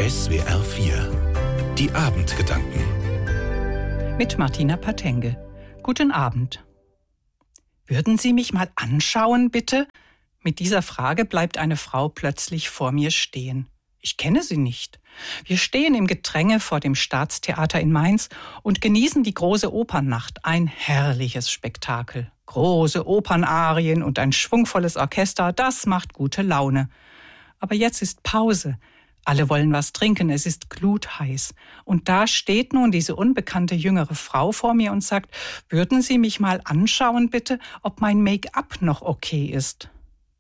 SWR 4 Die Abendgedanken mit Martina Patenge. Guten Abend. Würden Sie mich mal anschauen, bitte? Mit dieser Frage bleibt eine Frau plötzlich vor mir stehen. Ich kenne sie nicht. Wir stehen im Gedränge vor dem Staatstheater in Mainz und genießen die große Opernnacht. Ein herrliches Spektakel. Große Opernarien und ein schwungvolles Orchester, das macht gute Laune. Aber jetzt ist Pause. Alle wollen was trinken, es ist glutheiß. Und da steht nun diese unbekannte jüngere Frau vor mir und sagt, würden Sie mich mal anschauen, bitte, ob mein Make-up noch okay ist?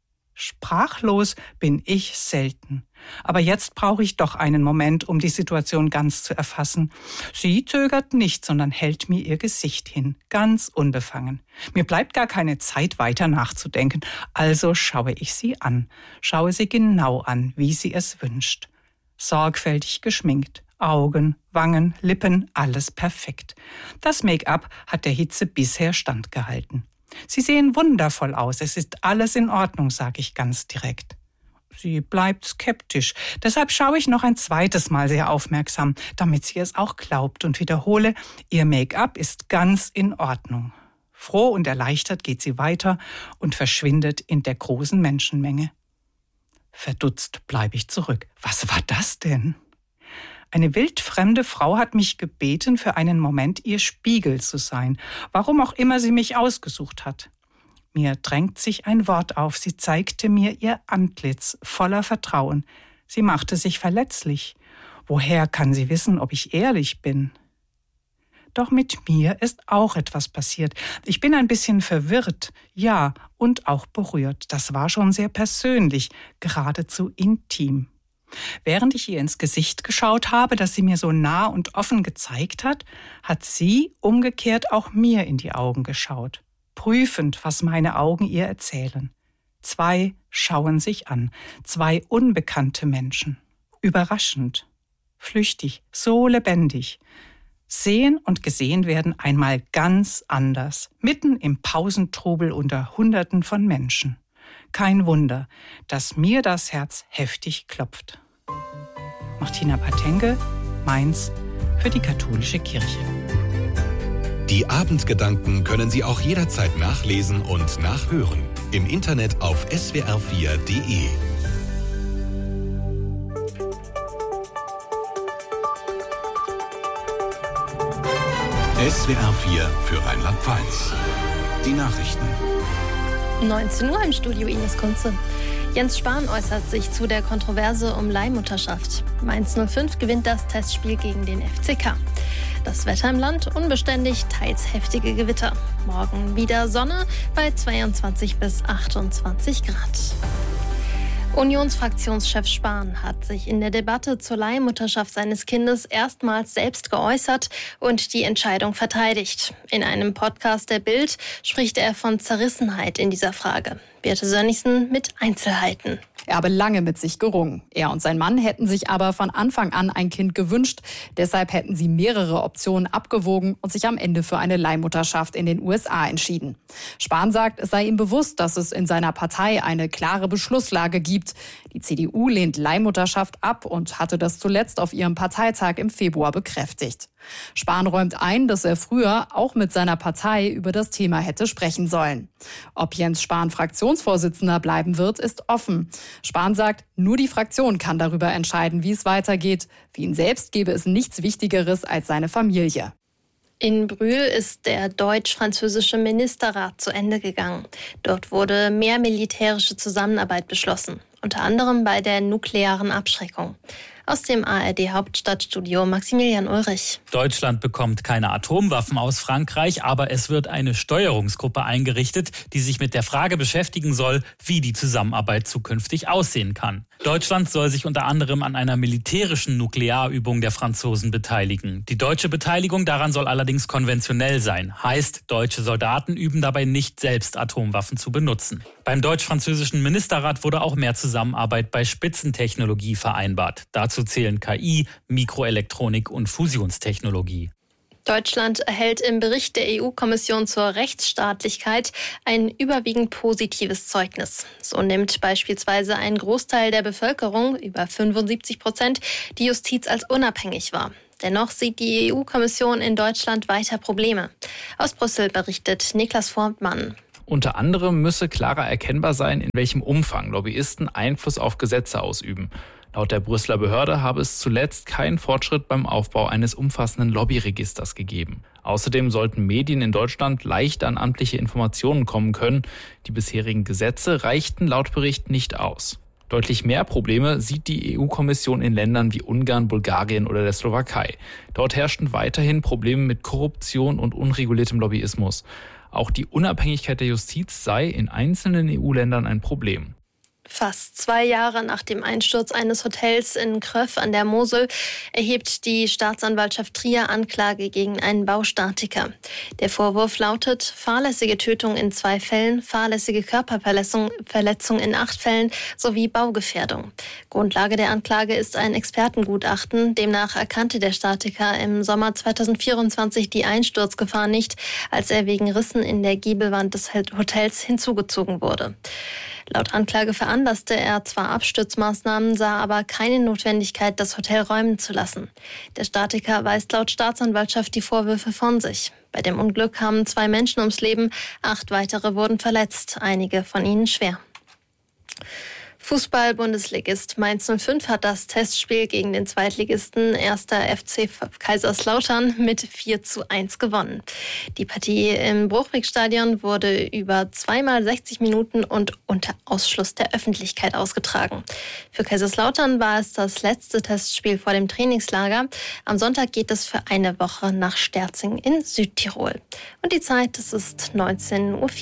Sprachlos bin ich selten. Aber jetzt brauche ich doch einen Moment, um die Situation ganz zu erfassen. Sie zögert nicht, sondern hält mir ihr Gesicht hin, ganz unbefangen. Mir bleibt gar keine Zeit, weiter nachzudenken. Also schaue ich sie an. Schaue sie genau an, wie sie es wünscht. Sorgfältig geschminkt. Augen, Wangen, Lippen, alles perfekt. Das Make-up hat der Hitze bisher standgehalten. Sie sehen wundervoll aus, es ist alles in Ordnung, sage ich ganz direkt. Sie bleibt skeptisch, deshalb schaue ich noch ein zweites Mal sehr aufmerksam, damit sie es auch glaubt und wiederhole, ihr Make-up ist ganz in Ordnung. Froh und erleichtert geht sie weiter und verschwindet in der großen Menschenmenge. Verdutzt bleibe ich zurück. Was war das denn? Eine wildfremde Frau hat mich gebeten, für einen Moment ihr Spiegel zu sein, warum auch immer sie mich ausgesucht hat. Mir drängt sich ein Wort auf, sie zeigte mir ihr Antlitz voller Vertrauen. Sie machte sich verletzlich. Woher kann sie wissen, ob ich ehrlich bin? Doch mit mir ist auch etwas passiert. Ich bin ein bisschen verwirrt, ja, und auch berührt. Das war schon sehr persönlich, geradezu intim. Während ich ihr ins Gesicht geschaut habe, das sie mir so nah und offen gezeigt hat, hat sie umgekehrt auch mir in die Augen geschaut. Prüfend, was meine Augen ihr erzählen. Zwei schauen sich an, zwei unbekannte Menschen. Überraschend, flüchtig, so lebendig. Sehen und gesehen werden einmal ganz anders, mitten im Pausentrubel unter Hunderten von Menschen. Kein Wunder, dass mir das Herz heftig klopft. Martina Patenge, Mainz, für die katholische Kirche. Die Abendgedanken können Sie auch jederzeit nachlesen und nachhören. Im Internet auf swr4.de. SWR 4 für Rheinland-Pfalz. Die Nachrichten. 19 Uhr im Studio Ines Kunze. Jens Spahn äußert sich zu der Kontroverse um Leihmutterschaft. Mainz 05 gewinnt das Testspiel gegen den FCK. Das Wetter im Land unbeständig, teils heftige Gewitter. Morgen wieder Sonne bei 22 bis 28 Grad. Unionsfraktionschef Spahn hat sich in der Debatte zur Leihmutterschaft seines Kindes erstmals selbst geäußert und die Entscheidung verteidigt. In einem Podcast der Bild spricht er von Zerrissenheit in dieser Frage. Birte Sönnigsen mit Einzelheiten. Er habe lange mit sich gerungen. Er und sein Mann hätten sich aber von Anfang an ein Kind gewünscht. Deshalb hätten sie mehrere Optionen abgewogen und sich am Ende für eine Leihmutterschaft in den USA entschieden. Spahn sagt, es sei ihm bewusst, dass es in seiner Partei eine klare Beschlusslage gibt. Die CDU lehnt Leihmutterschaft ab und hatte das zuletzt auf ihrem Parteitag im Februar bekräftigt. Spahn räumt ein, dass er früher auch mit seiner Partei über das Thema hätte sprechen sollen. Ob Jens Spahn Fraktionsvorsitzender bleiben wird, ist offen. Spahn sagt, nur die Fraktion kann darüber entscheiden, wie es weitergeht. Für ihn selbst gäbe es nichts Wichtigeres als seine Familie. In Brühl ist der deutsch-französische Ministerrat zu Ende gegangen. Dort wurde mehr militärische Zusammenarbeit beschlossen, unter anderem bei der nuklearen Abschreckung. Aus dem ARD-Hauptstadtstudio Maximilian Ulrich. Deutschland bekommt keine Atomwaffen aus Frankreich, aber es wird eine Steuerungsgruppe eingerichtet, die sich mit der Frage beschäftigen soll, wie die Zusammenarbeit zukünftig aussehen kann. Deutschland soll sich unter anderem an einer militärischen Nuklearübung der Franzosen beteiligen. Die deutsche Beteiligung daran soll allerdings konventionell sein. Heißt, deutsche Soldaten üben dabei nicht selbst, Atomwaffen zu benutzen. Beim deutsch-französischen Ministerrat wurde auch mehr Zusammenarbeit bei Spitzentechnologie vereinbart. Dazu zählen KI, Mikroelektronik und Fusionstechnologie. Deutschland erhält im Bericht der EU-Kommission zur Rechtsstaatlichkeit ein überwiegend positives Zeugnis. So nimmt beispielsweise ein Großteil der Bevölkerung, über 75%, die Justiz als unabhängig wahr. Dennoch sieht die EU-Kommission in Deutschland weiter Probleme. Aus Brüssel berichtet Niklas Fortmann. Unter anderem müsse klarer erkennbar sein, in welchem Umfang Lobbyisten Einfluss auf Gesetze ausüben. Laut der Brüsseler Behörde habe es zuletzt keinen Fortschritt beim Aufbau eines umfassenden Lobbyregisters gegeben. Außerdem sollten Medien in Deutschland leicht an amtliche Informationen kommen können. Die bisherigen Gesetze reichten laut Bericht nicht aus. Deutlich mehr Probleme sieht die EU-Kommission in Ländern wie Ungarn, Bulgarien oder der Slowakei. Dort herrschten weiterhin Probleme mit Korruption und unreguliertem Lobbyismus. Auch die Unabhängigkeit der Justiz sei in einzelnen EU-Ländern ein Problem. Fast 2 Jahre nach dem Einsturz eines Hotels in Kröff an der Mosel erhebt die Staatsanwaltschaft Trier Anklage gegen einen Baustatiker. Der Vorwurf lautet fahrlässige Tötung in 2 Fällen, fahrlässige Körperverletzung in 8 Fällen sowie Baugefährdung. Grundlage der Anklage ist ein Expertengutachten. Demnach erkannte der Statiker im Sommer 2024 die Einsturzgefahr nicht, als er wegen Rissen in der Giebelwand des Hotels hinzugezogen wurde. Laut Anklage veranlasste er zwar Abstützmaßnahmen, sah aber keine Notwendigkeit, das Hotel räumen zu lassen. Der Statiker weist laut Staatsanwaltschaft die Vorwürfe von sich. Bei dem Unglück kamen 2 Menschen ums Leben, 8 weitere wurden verletzt, einige von ihnen schwer. Fußball-Bundesligist Mainz 05 hat das Testspiel gegen den Zweitligisten 1. FC Kaiserslautern mit 4:1 gewonnen. Die Partie im Bruchwegstadion wurde über 2x60 Minuten und unter Ausschluss der Öffentlichkeit ausgetragen. Für Kaiserslautern war es das letzte Testspiel vor dem Trainingslager. Am Sonntag geht es für eine Woche nach Sterzing in Südtirol. Und die Zeit, das ist 19:04 Uhr.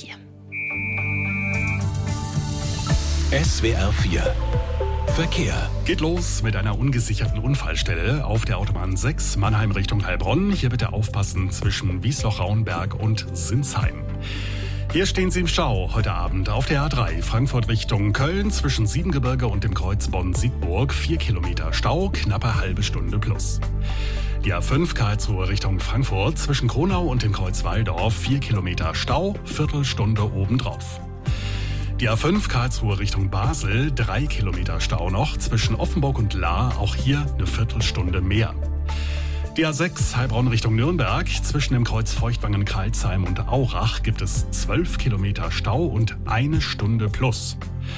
SWR 4 Verkehr. Geht los mit einer ungesicherten Unfallstelle auf der Autobahn 6 Mannheim Richtung Heilbronn. Hier bitte aufpassen zwischen Wiesloch-Rauenberg und Sinsheim. Hier stehen Sie im Stau heute Abend auf der A3 Frankfurt Richtung Köln zwischen Siebengebirge und dem Kreuz Bonn-Siegburg. 4 Kilometer Stau, knappe halbe Stunde plus. Die A5 Karlsruhe Richtung Frankfurt zwischen Kronau und dem Kreuz Walldorf. 4 Kilometer Stau, Viertelstunde obendrauf. Die A5 Karlsruhe Richtung Basel, 3 Kilometer Stau noch, zwischen Offenburg und Lahr, auch hier eine Viertelstunde mehr. Die A6 Heilbronn Richtung Nürnberg, zwischen dem Kreuz Feuchtwangen-Crailsheim und Aurach gibt es 12 Kilometer Stau und 1 Stunde plus.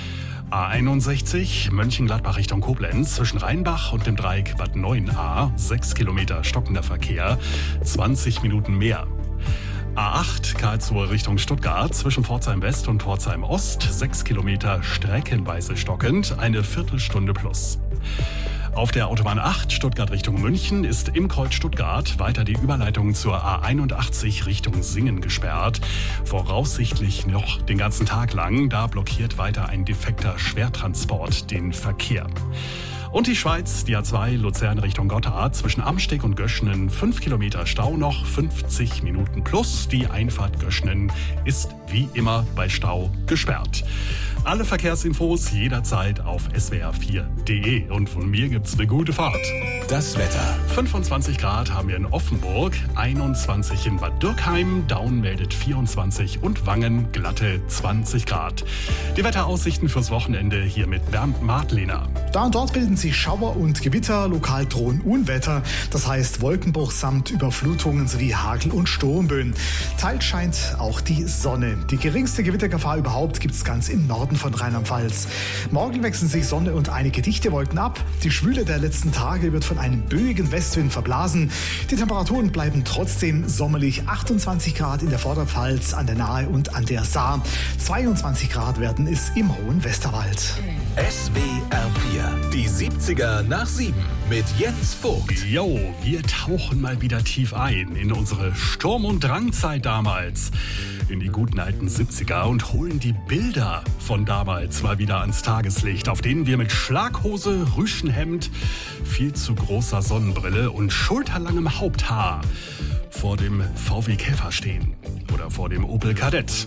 A61 Mönchengladbach Richtung Koblenz, zwischen Rheinbach und dem Dreieck Bad 9a, 6 Kilometer stockender Verkehr, 20 Minuten mehr. A8 Karlsruhe Richtung Stuttgart, zwischen Pforzheim West und Pforzheim Ost, 6 Kilometer streckenweise stockend, eine Viertelstunde plus. Auf der Autobahn 8 Stuttgart Richtung München ist im Kreuz Stuttgart weiter die Überleitung zur A81 Richtung Singen gesperrt. Voraussichtlich noch den ganzen Tag lang, da blockiert weiter ein defekter Schwertransport den Verkehr. Und die Schweiz, die A2 Luzern Richtung Gotthard, zwischen Amsteg und Göschenen 5 Kilometer Stau noch, 50 Minuten plus. Die Einfahrt Göschenen ist wie immer bei Stau gesperrt. Alle Verkehrsinfos jederzeit auf swr4.de. Und von mir gibt's eine gute Fahrt. Das Wetter. 25 Grad haben wir in Offenburg, 21 in Bad Dürkheim, Daun meldet 24 und Wangen glatte 20 Grad. Die Wetteraussichten fürs Wochenende hier mit Bernd Martlehner. Da und dort bilden sich Schauer und Gewitter, lokal drohen Unwetter, das heißt Wolkenbruch samt Überflutungen sowie Hagel- und Sturmböen. Teils scheint auch die Sonne. Die geringste Gewittergefahr überhaupt gibt es ganz im Norden von Rheinland-Pfalz. Morgen wechseln sich Sonne und einige dichte Wolken ab. Die Schwüle der letzten Tage wird von einem böigen Westwind verblasen. Die Temperaturen bleiben trotzdem sommerlich. 28 Grad in der Vorderpfalz, an der Nahe und an der Saar. 22 Grad werden es im hohen Westerwald. SWR 4, die 70er nach 7 mit Jens Vogt. Jo, wir tauchen mal wieder tief ein in unsere Sturm- und Drangzeit damals. In die guten alten 70er und holen die Bilder von damals mal wieder ans Tageslicht, auf denen wir mit Schlaghose, Rüschenhemd, viel zu großer Sonnenbrille und schulterlangem Haupthaar vor dem VW Käfer stehen oder vor dem Opel Kadett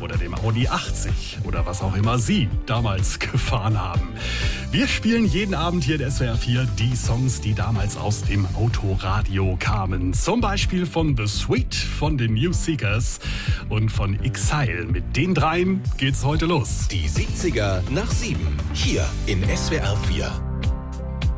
oder dem Audi 80 oder was auch immer Sie damals gefahren haben. Wir spielen jeden Abend hier in SWR 4 die Songs, die damals aus dem Autoradio kamen. Zum Beispiel von The Sweet, von den New Seekers und von Exile. Mit den dreien geht's heute los. Die 70er nach 7, hier in SWR 4.